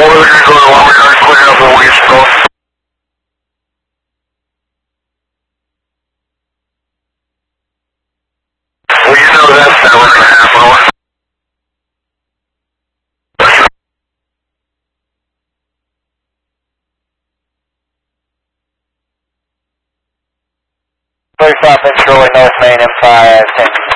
we're going to go to Lumberyard, clear up the waste stuff. Well, you know that's never going to happen. 35 Prince Shirley, North Main, M5, 10.